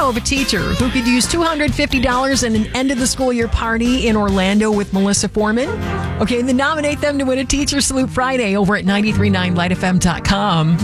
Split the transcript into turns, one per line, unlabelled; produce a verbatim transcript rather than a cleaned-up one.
know of a teacher who could use two hundred fifty dollars in an end of the school year party in Orlando with Melissa Foreman? Okay, then nominate them to win a Teacher Salute Friday over at nine three nine light f m dot com.